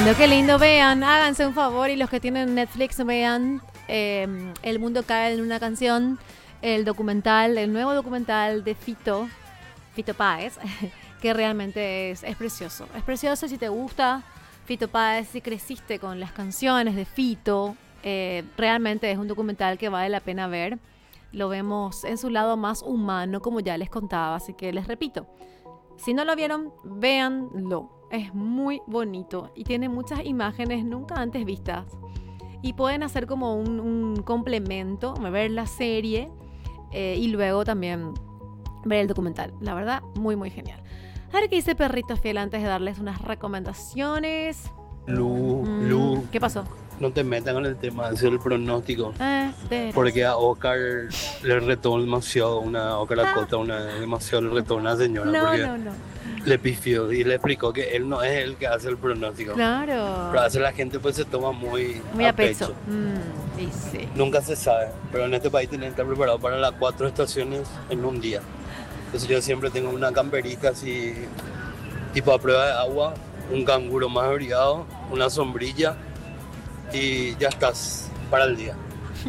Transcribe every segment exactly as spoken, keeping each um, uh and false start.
lindo, qué lindo. Vean, háganse un favor y los que tienen Netflix vean eh, El mundo cae en una canción, el documental, el nuevo documental de Fito, Fito Páez, que realmente es, es precioso. Es precioso si te gusta Fito Páez, si creciste con las canciones de Fito. Eh, realmente es un documental que vale la pena ver. Lo vemos en su lado más humano, como ya les contaba. Así que les repito, si no lo vieron, véanlo. Es muy bonito y tiene muchas imágenes nunca antes vistas. Y pueden hacer como un, un complemento, ver la serie eh, y luego también ver el documental. La verdad, muy, muy genial. A ver qué dice Perrito Fiel antes de darles unas recomendaciones. Lu, Mm, Lu, ¿Qué pasó? no te metas con el tema del pronóstico. Eh, de... Porque a Oscar le retó demasiado, una, a Oscar Acosta, una, demasiado le retó una señora. No, porque no, no. le pifió y le explicó que él no es el que hace el pronóstico. Claro. Pero a veces la gente pues se toma muy, Muy a a pecho. pecho. Mm, y sí. Nunca se sabe, pero en este país tienen que estar preparados para las cuatro estaciones en un día. Entonces yo siempre tengo una camperita así, tipo a prueba de agua, un canguro más abrigado, una sombrilla y ya estás para el día.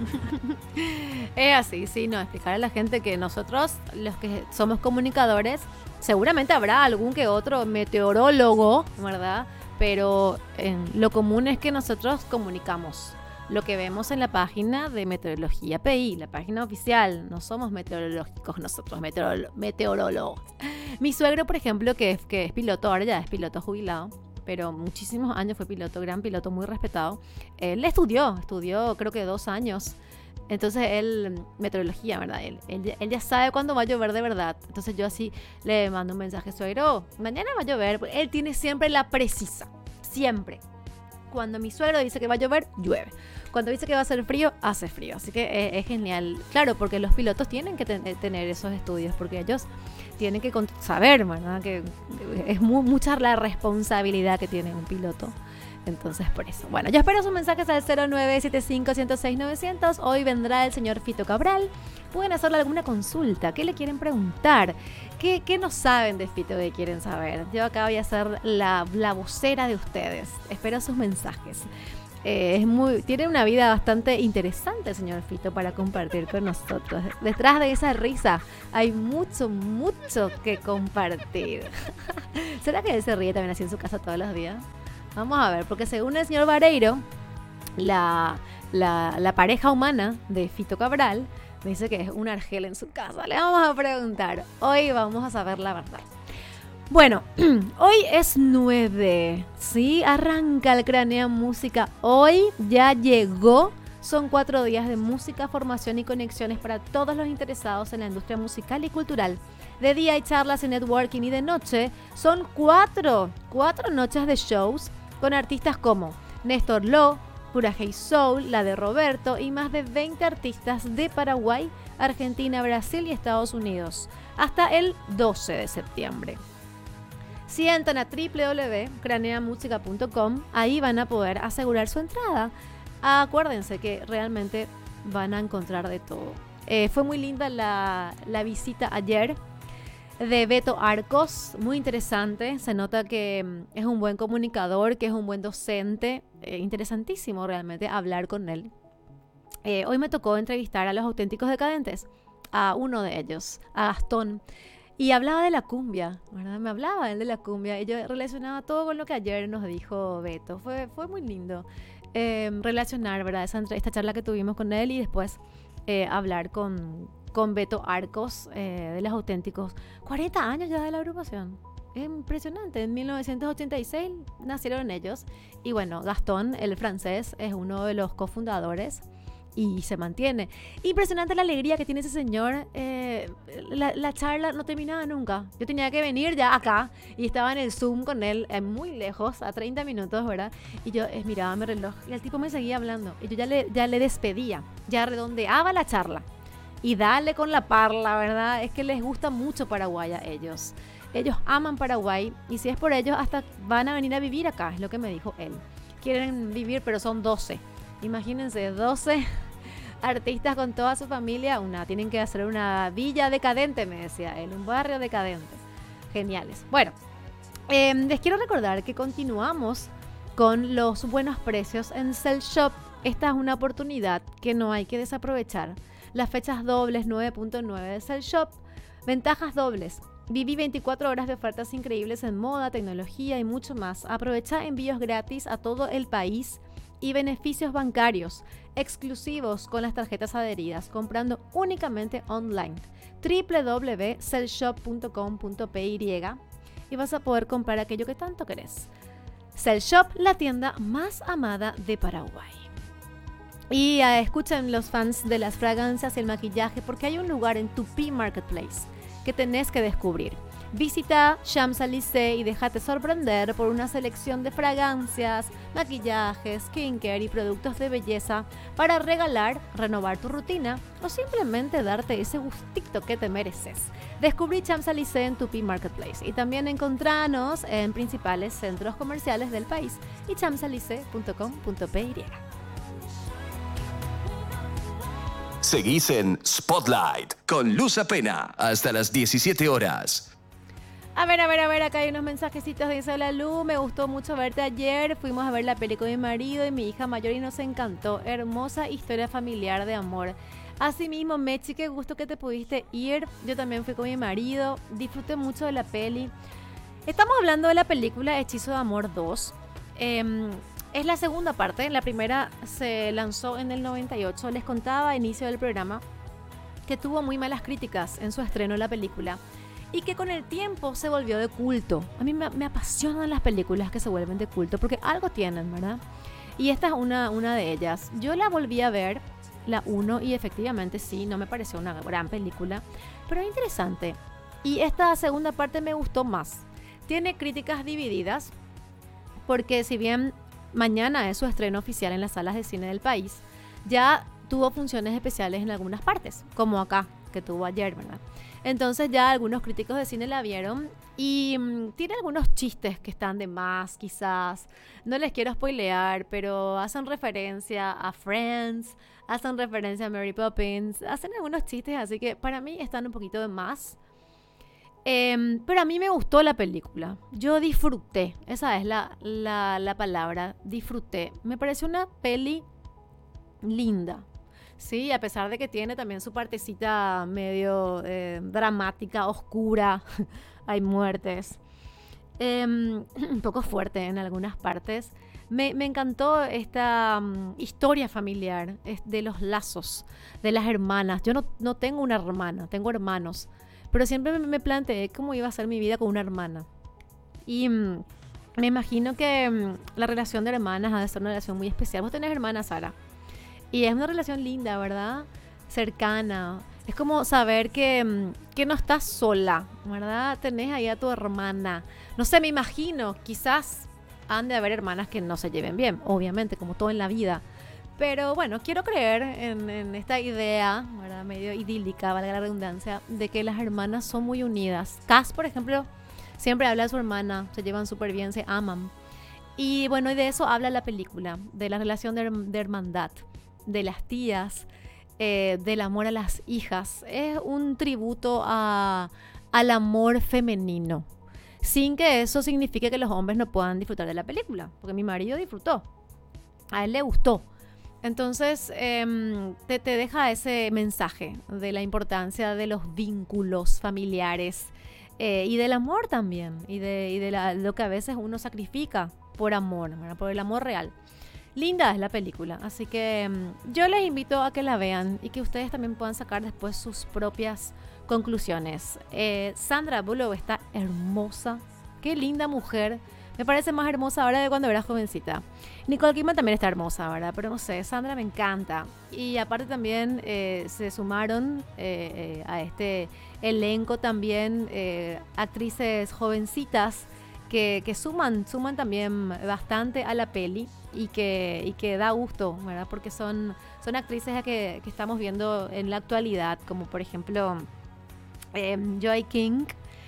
Es así, sí, no, explicar a la gente que nosotros, los que somos comunicadores, seguramente habrá algún que otro meteorólogo, ¿verdad? Pero eh, lo común es que nosotros comunicamos lo que vemos en la página de Meteorología P I, la página oficial. No somos meteorológicos nosotros, meteorolo- meteorólogos. Mi suegro, por ejemplo, que es, que es piloto, ahora ya es piloto jubilado, pero muchísimos años fue piloto, gran piloto, muy respetado. Él estudió, estudió creo que dos años. Entonces él, meteorología, ¿verdad? Él, él, él ya sabe cuándo va a llover de verdad. Entonces yo así le mando un mensaje, suegro, mañana va a llover. Él tiene siempre la precisa, siempre. Cuando mi suegro dice que va a llover, llueve. Cuando dice que va a hacer frío, hace frío. Así que es, es genial. Claro, porque los pilotos tienen que ten- tener esos estudios, porque ellos tienen que con- saber, ¿verdad? Que es muy, mucha la responsabilidad que tiene un piloto. Entonces, por eso. Bueno, yo espero sus mensajes al cero nueve siete cinco, uno cero seis, nueve cero cero. Hoy vendrá el señor Fito Cabral. Pueden hacerle alguna consulta. ¿Qué le quieren preguntar? ¿Qué, qué no saben de Fito que quieren saber? Yo acá voy a ser la, la vocera de ustedes. Espero sus mensajes. Eh, es muy, tiene una vida bastante interesante el señor Fito para compartir con nosotros. Detrás de esa risa hay mucho, mucho que compartir. ¿Será que él se ríe también así en su casa todos los días? Vamos a ver, porque según el señor Vareiro, la, la, la pareja humana de Fito Cabral dice que es un argel en su casa. Le vamos a preguntar. Hoy vamos a saber la verdad. Bueno, hoy es nueve, ¿sí? Arranca el Cranea Música. Hoy ya llegó. Son cuatro días de música, formación y conexiones para todos los interesados en la industria musical y cultural. De día hay charlas y networking y de noche son cuatro, cuatro noches de shows con artistas como Néstor Lo, Pura Hey Soul, La de Roberto y más de veinte artistas de Paraguay, Argentina, Brasil y Estados Unidos. Hasta el doce de septiembre. Si entran a doble u doble u doble u punto cranea música punto com, ahí van a poder asegurar su entrada. Acuérdense que realmente van a encontrar de todo. Eh, fue muy linda la, la visita ayer de Beto Arcos, muy interesante. Se nota que mm, es un buen comunicador, que es un buen docente. Eh, interesantísimo realmente hablar con él. Eh, hoy me tocó entrevistar a los auténticos decadentes, a uno de ellos, a Gastón. Y hablaba de la cumbia, ¿verdad? Me hablaba él de la cumbia y yo relacionaba todo con lo que ayer nos dijo Beto. Fue, fue muy lindo eh, relacionar, ¿verdad? Esa, esta charla que tuvimos con él y después eh, hablar con, con Beto Arcos eh, de los auténticos. cuarenta años ya de la agrupación. Es impresionante. En mil novecientos ochenta y seis nacieron ellos. Y bueno, Gastón, el francés, es uno de los cofundadores. Y se mantiene. Impresionante la alegría que tiene ese señor. Eh, la, la charla no terminaba nunca. Yo tenía que venir ya acá y estaba en el Zoom con él, eh, muy lejos, a treinta minutos, ¿verdad? Y yo eh, miraba mi reloj y el tipo me seguía hablando. Y yo ya le, ya le despedía, ya redondeaba la charla. Y dale con la parla, ¿verdad? Es que les gusta mucho Paraguay a ellos. Ellos aman Paraguay y si es por ellos, hasta van a venir a vivir acá, es lo que me dijo él. Quieren vivir, pero son doce. Imagínense, doce artistas con toda su familia. Una, tienen que hacer una villa decadente, me decía él, un barrio decadente. Geniales. Bueno, eh, les quiero recordar que continuamos con los buenos precios en Cell Shop. Esta es una oportunidad que no hay que desaprovechar. Las fechas dobles nueve punto nueve de Cell Shop. Ventajas dobles. Viví veinticuatro horas de ofertas increíbles en moda, tecnología y mucho más. Aprovecha envíos gratis a todo el país y beneficios bancarios exclusivos con las tarjetas adheridas, comprando únicamente online. doble u doble u doble u punto cell shop punto com punto p y y vas a poder comprar aquello que tanto querés. Cell Shop, la tienda más amada de Paraguay. Y uh, escuchen los fans de las fragancias y el maquillaje, porque hay un lugar en Tupí Marketplace que tenés que descubrir. Visita Champs-Élysées y déjate sorprender por una selección de fragancias, maquillajes, skincare y productos de belleza para regalar, renovar tu rutina o simplemente darte ese gustito que te mereces. Descubrí Champs-Élysées en Tupí Marketplace y también encontranos en principales centros comerciales del país y champs élysées punto com punto p y. Seguís en Spotlight con Luz Apena hasta las diecisiete horas. A ver, a ver, a ver, acá hay unos mensajecitos. Dice: hola Lu, me gustó mucho verte ayer. Fuimos a ver la peli con mi marido y mi hija mayor y nos encantó. Hermosa historia familiar de amor. Asimismo, Mechi, qué gusto que te pudiste ir. Yo también fui con mi marido. Disfruté mucho de la peli. Estamos hablando de la película Hechizo de Amor dos. Eh, es la segunda parte. La primera se lanzó en el noventa y ocho. Les contaba a inicio del programa que tuvo muy malas críticas en su estreno la película. Y que con el tiempo se volvió de culto. A mí me, me apasionan las películas que se vuelven de culto porque algo tienen, ¿verdad? Y esta es una, una de ellas. Yo la volví a ver, la uno, y efectivamente sí, no me pareció una gran película, pero interesante. Y esta segunda parte me gustó más. Tiene críticas divididas porque si bien mañana es su estreno oficial en las salas de cine del país, ya tuvo funciones especiales en algunas partes, como acá, que tuvo ayer, ¿verdad? Entonces ya algunos críticos de cine la vieron y mmm, tiene algunos chistes que están de más, quizás. No les quiero spoilear, pero hacen referencia a Friends, hacen referencia a Mary Poppins, hacen algunos chistes, así que para mí están un poquito de más. Eh, pero a mí me gustó la película. Yo disfruté, esa es la, la, la palabra, disfruté. Me pareció una peli linda. Sí, a pesar de que tiene también su partecita medio eh, dramática, oscura, hay muertes, eh, un poco fuerte en algunas partes. Me, me encantó esta um, historia familiar de los lazos de las hermanas. Yo no, no tengo una hermana, tengo hermanos, pero siempre me, me planteé cómo iba a ser mi vida con una hermana. Y um, me imagino que um, la relación de hermanas ha de ser una relación muy especial. ¿Vos tenés hermanas, Sara? Y es una relación linda, ¿verdad? Cercana. Es como saber que, que no estás sola, ¿verdad? Tenés ahí a tu hermana. No sé, me imagino, quizás han de haber hermanas que no se lleven bien, obviamente, como todo en la vida. Pero bueno, quiero creer en, en esta idea, ¿verdad? Medio idílica, valga la redundancia, de que las hermanas son muy unidas. Cass, por ejemplo, siempre habla de su hermana, se llevan súper bien, se aman. Y bueno, y de eso habla la película, de la relación de, de hermandad, de las tías, eh, del amor a las hijas. Es un tributo a, al amor femenino, sin que eso signifique que los hombres no puedan disfrutar de la película, porque mi marido disfrutó, a él le gustó. Entonces eh, te, te deja ese mensaje de la importancia de los vínculos familiares eh, y del amor también, y de, y de la, lo que a veces uno sacrifica por amor, ¿verdad? Por el amor real. Linda es la película, así que um, yo les invito a que la vean y que ustedes también puedan sacar después sus propias conclusiones. Eh, Sandra Bullock está hermosa, qué linda mujer, me parece más hermosa ahora de cuando era jovencita. Nicole Kidman también está hermosa, ¿verdad? Pero no sé, Sandra me encanta. Y aparte también eh, se sumaron eh, eh, a este elenco también eh, actrices jovencitas que, que suman, suman también bastante a la peli. Y que, y que da gusto, ¿verdad? Porque son, son actrices que, que estamos viendo en la actualidad, como por ejemplo eh, Joy King,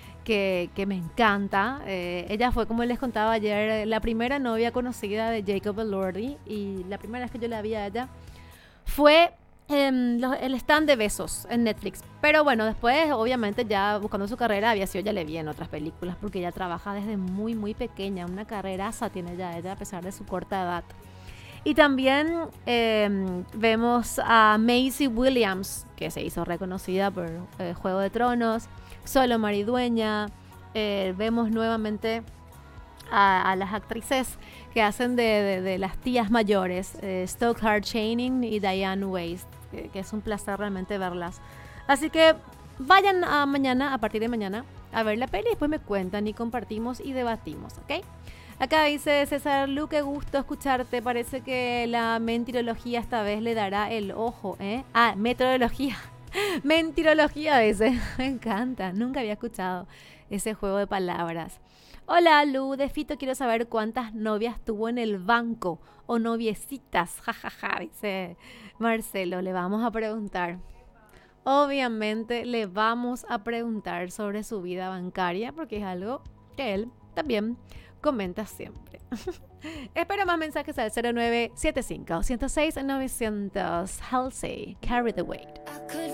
que, que me encanta. Eh, ella fue, como les contaba ayer, la primera novia conocida de Jacob Elordi, y la primera vez que yo la vi a ella fue em, los- el stand de besos en Netflix. Pero bueno, después, obviamente, ya buscando su carrera de aviación, ya le vi en otras películas, porque ella trabaja desde muy, muy pequeña. Una carreraza tiene ya ella, a pesar de su corta edad. Y también em, vemos a Maisie Williams, que se hizo reconocida por eh, Juego de Tronos, Solo Maridueña. Eh, vemos nuevamente a, a las actrices que hacen de, de- de las tías mayores, eh, Stockard Channing y Diane Weiss, que, que es un placer realmente verlas. Así que vayan a mañana, a partir de mañana, a ver la peli y después me cuentan y compartimos y debatimos, ¿ok? Acá dice César Lu, qué gusto escucharte. Parece que la mentirología esta vez le dará el ojo, ¿eh? Ah, meteorología. Mentirología, dice. Me encanta. Nunca había escuchado ese juego de palabras. Hola, Lu. De Fito quiero saber cuántas novias tuvo en el banco o noviecitas. Jajaja, dice Marcelo. Le vamos a preguntar. Obviamente le vamos a preguntar sobre su vida bancaria porque es algo que él también comenta siempre. Espero más mensajes al cero nueve siete cinco, uno cero seis, nueve cero cero. Halsey, Carry the Weight.